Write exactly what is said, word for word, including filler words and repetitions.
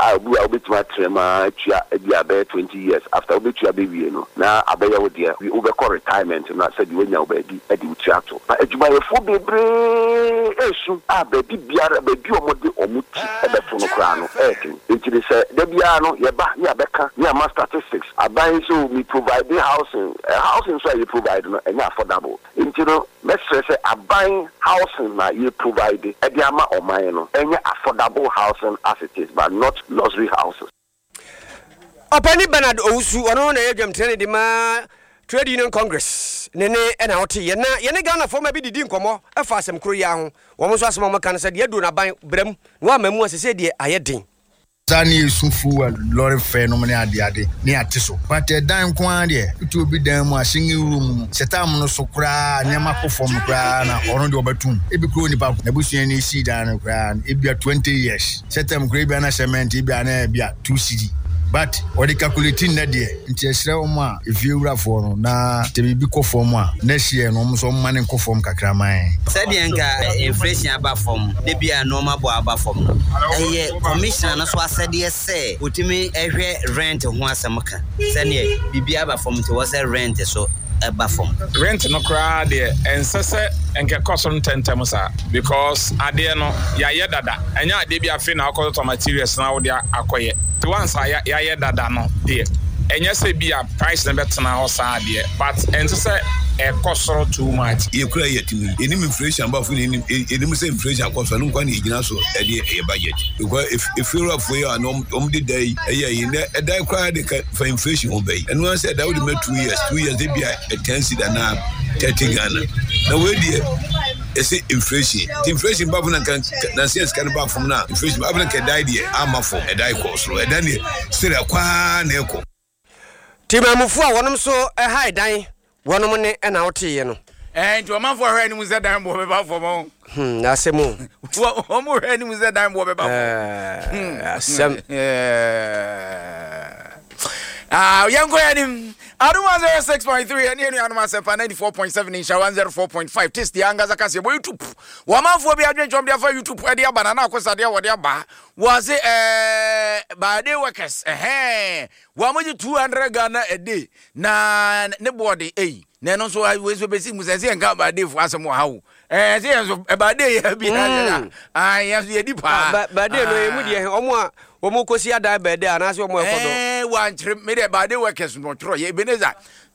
I will be to my trema tua twenty years after we tua baby no na abaya wo dia we over retirement na said we nya obedi edi utiato na ejuma yefo bebre esu a baby biara baby omode omuti ebeto no kra no etin ntiri se da bia no ye ba ye abeka ye ma statistics aban so we provide housing uh, housing so you provide no enya affordable ntiro let's say aban housing na you provide e dia ma oman no enya affordable housing as it is but not luxury houses. Openi Bernard Owusu ono na yedwam tene de ma Trade Union Congress nene ena wote ye na ye ne Ghana former bi didi nkomo afa asem kro ya ho wo mo so asem mo kan se de do na ban brem no amamu asese de ayedin Sani sufu a lorry fair no money ade ade ni ate so but e dan ko ade itu obi dan mu ashingi room setam no so kra nyama ko form kra na ono de obatum e bi kro ni pa na busuan ni si dan kra e bi twenty years setam kra bi na cement e bi na bi two C D but what the calculating na de nti esre wo ma if you ra for no na te bi ko form a next year no mo so man ko form kakra man said yanka inflation aba form de bia normal bo aba form no eh commission na so said yes say otimi ehwe rent ho asem ka said ne bibia aba form to was rent so aba form rent no kra de ensese enke cost no tentem sa because ade no ya ye dada enya ade bia fe na akoto materials na wo de akoye to once ya ya dada no de enya se bia price na betena ho sa de but ensese e cost too much e kura yetimi enim inflation ba fu enim enim se inflation cost no kwa na egina so e de e budget because if if you are for you no om de day e ye ne e dai kwa de for inflation obey and one said that would make two years two years they be a ten cedi na thirty Ghana now we dey e say inflation the inflation ba fu na kan na sense kan ba fu na inflation ba fu na ka dai de ama for e dai cost so e dan ne sire kwa na eko timamufu a wonom so e hai dan wonom ne e na wote ye no eh nti o man for hwe ni mu se dan bo be ba for mo hmm asemu o mo hwe ni mu se dan bo be ba for eh asem eh ah yango yanim Aduma zero six point three and yenu Aduma seven ninety-four point seven in one oh four point five test the anga zakase bo YouTube wamanfo bi adwenchom dia fa YouTube e dia banana akosa dia wo dia ba was eh ba day workers eh wamoji two hundred Ghana a day na ne body eh na no so we so besi musese enka ba day fo asem ha wo eh se so ba day ya bi na ah yes ye di pa ba day no e mu die omo a omo kosi ada ba day anase omo ekodo eh wan chire me de ba day workers no tro ye beneza